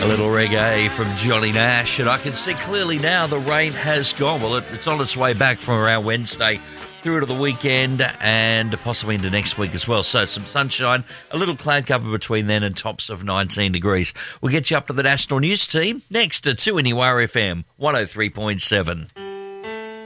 A little reggae from Johnny Nash, and I can see clearly now the rain has gone. Well, it's on its way back from around Wednesday through to the weekend and possibly into next week as well. So some sunshine, a little cloud cover between then and tops of 19 degrees. We'll get you up to the National News team next to 2NUR FM 103.7.